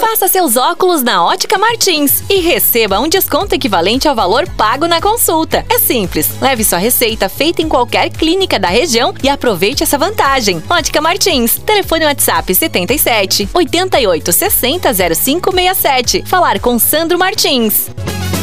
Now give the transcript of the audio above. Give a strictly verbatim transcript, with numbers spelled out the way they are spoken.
Faça seus óculos na Ótica Martins e receba um desconto equivalente ao valor pago na consulta. É simples, leve sua receita feita em qualquer clínica da região e aproveite essa vantagem. Ótica Martins, telefone WhatsApp setenta e sete, oitenta e oito, sessenta, zero cinco sessenta e sete. Falar com Sandro Martins.